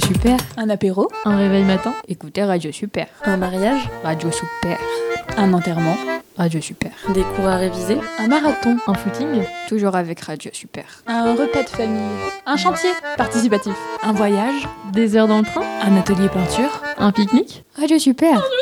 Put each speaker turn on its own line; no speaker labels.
Super.
Un apéro.
Un réveil matin.
Écoutez Radio Super.
Un mariage.
Radio Super.
Un enterrement.
Radio Super.
Des cours à réviser.
Un marathon.
Un footing.
Toujours avec Radio Super.
Un repas de famille. Un chantier participatif.
Un voyage.
Des heures dans le train.
Un atelier peinture.
Un pique-nique.
Radio Super.